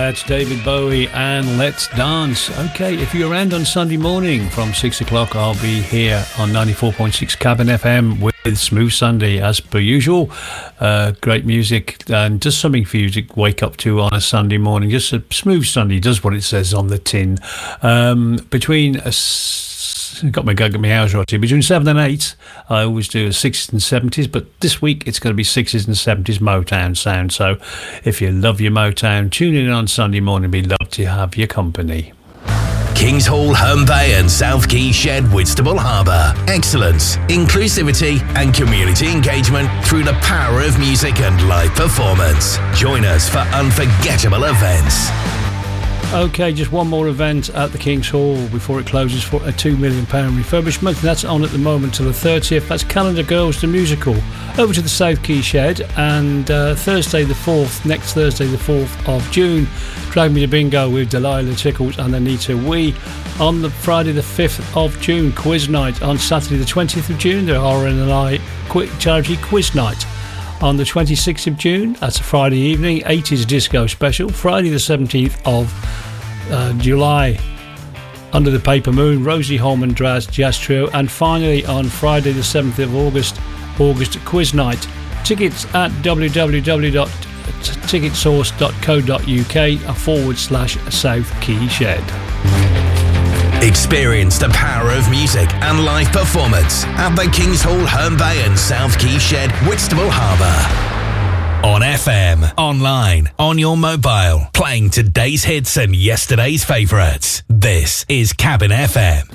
That's David Bowie and Let's Dance. Okay, if you're around on Sunday morning from 6 o'clock, I'll be here on 94.6 Cabin FM with Smooth Sunday as per usual. Great music and just something for you to wake up to on a Sunday morning. Just a Smooth Sunday does what it says on the tin. Got my hours right here. Between 7 and 8, I always do 60s and 70s, but this week it's going to be 60s and 70s Motown sound. So if you love your Motown, tune in on Sunday morning. We'd love to have your company. Kings Hall, Herne Bay and South Key Shed, Whitstable Harbour. Excellence, inclusivity and community engagement through the power of music and live performance. Join us for unforgettable events. Okay, just one more event at the King's Hall before it closes for a £2 million refurbishment. That's on at the moment till the 30th. That's Calendar Girls the Musical. Over to the South Key Shed, and Thursday the 4th, next Thursday the 4th of June, Drag Me to Bingo with Delilah Tickles and Anita Wee. On the Friday the 5th of June, Quiz Night. On Saturday the 20th of June, the RNLI Charity Quiz Night. On the 26th of June, that's a Friday evening, 80s Disco Special. Friday the 17th of July, Under the Paper Moon, Rosie Holman Jazz Trio. And finally, on Friday the 7th of August Quiz Night. Tickets at www.ticketsource.co.uk/South Key Shed. Experience the power of music and live performance at the King's Hall, Herne Bay and South Key Shed, Whitstable Harbour. On FM, online, on your mobile, playing today's hits and yesterday's favourites. This is Cabin FM.